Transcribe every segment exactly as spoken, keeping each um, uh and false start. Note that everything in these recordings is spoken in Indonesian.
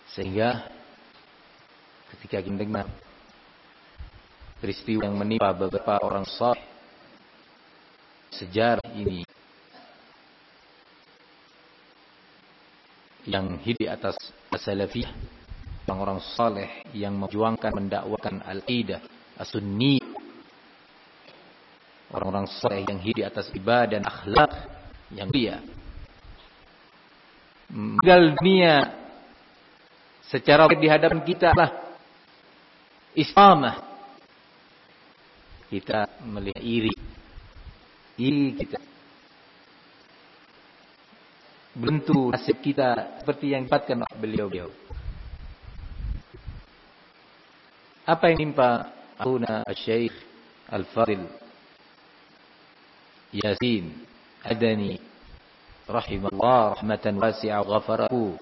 Sehingga ketika kita mendengar peristiwa yang menimpa beberapa orang saleh sejarah ini yang hidup di atas salafiyah, orang-orang saleh yang memperjuangkan mendakwakan al-aqidah as-sunniyah, orang-orang saleh yang hidup di atas ibadah dan akhlak yang mulia, meninggal dunia secara di hadapan kita lah istiqamah. Kita melihat iri, iri kita. Bentuk nasib kita seperti yang dapatkan oleh beliau-beliau. Apa yang menimpa Akhuna Asy-Syaikh Al-Fadil Yasin Adani rahimahullah rahmatan wasi'ah ghafarahu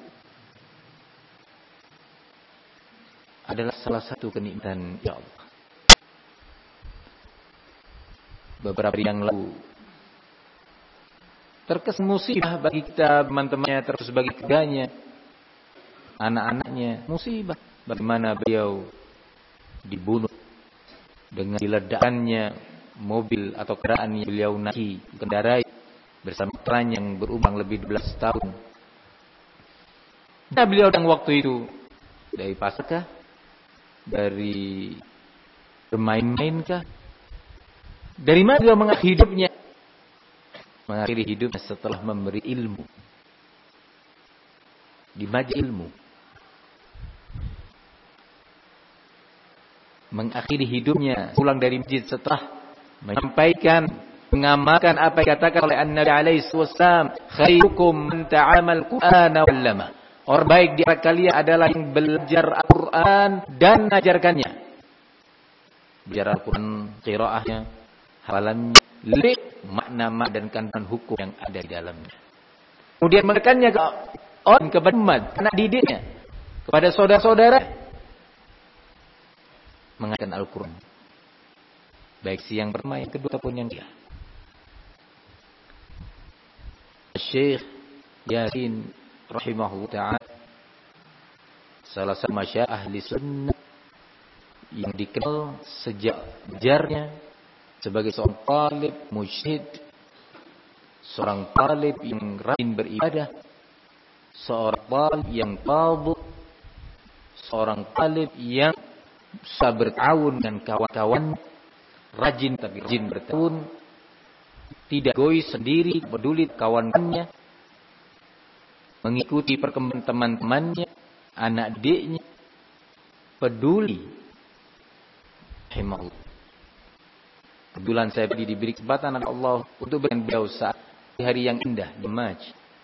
adalah salah satu kenikmatan ya Allah. Beberapa hari yang lalu terkesan musibah bagi kita, teman-temannya, terus bagi keluarganya, anak-anaknya, musibah. Bagaimana beliau dibunuh dengan diledakkannya mobil atau kendaraan yang beliau naiki, kendarai bersama putranya yang berumur lebih dua belas tahun. Nah, beliau dalam waktu itu dari pasarkah, dari bermain-mainkah, dari mana beliau mengakhiri hidupnya? Mengakhiri hidupnya setelah memberi ilmu di majelis ilmu. Mengakhiri hidupnya pulang dari masjid setelah menyampaikan, mengamalkan apa yang dikatakan oleh An-Nabi alaihi wasallam, khairukum man ta'amal Qur'ana wa 'allama. Orang baik di antara kalian adalah yang belajar Al-Qur'an dan mengajarkannya. Belajar Al-Qur'an, qiraahnya, hafalannya, lirik makna-makna dan kandungan hukum yang ada di dalamnya. Kemudian menekannya ke orang, kepada umat, anak didiknya, kepada saudara-saudara, mengajarkan Al-Quran. Baik siang pertama, yang kedua ataupun yang ketiga. Syekh Yasin rahimahullah ta'ala, salah satu masyayikh ahli sunnah yang dikenal sejak belajarnya sebagai seorang talib mujtahid, seorang talib yang rajin beribadah, seorang talib yang tawadu, seorang talib yang bisa bertawun dengan kawan-kawan, rajin tapi rajin bertawun, tidak egois sendiri, peduli kawan-kawannya, mengikuti perkembangan teman-temannya, anak didiknya, peduli. Rahimahullah. Kebetulan saya diberi kesempatan oleh Allah untuk berikan beliau saat hari yang indah di Maj.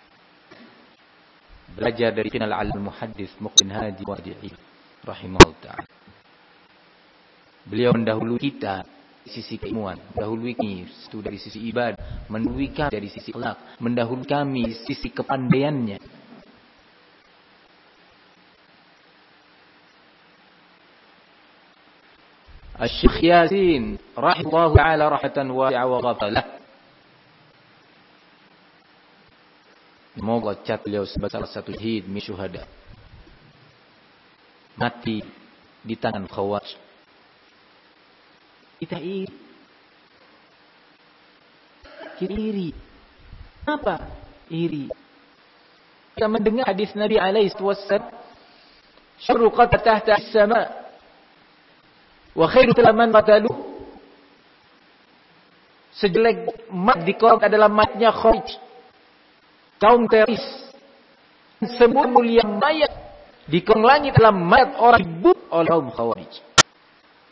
Belajar dari final al-muhaddis Muqbil Hadi Wadi'i rahimahullah ta'ala. Beliau mendahului kita dari sisi keilmuan, mendahului kami dari sisi ibadah, mendahului kami dari sisi akhlak, mendahului kami sisi kepandaiannya. Syekh Yasin rahimahullah ta'ala rahmatan wasi'ah wa ghafalah. Semoga cat beliau sebagai salah satu syahid min syuhada, mati di tangan khawarij. Kita iri. Kita iri. Apa? Iri. Kita mendengar hadis Nabi alaihi wasallam, syarru qatah tahta as-sama' wa khairu man qatalu. Sejelek mat di kaum adalah matnya khawarij, kaum teroris. Semua mulia mayat di kaum langit adalah mat orang dibunuh oleh kaum khawarij.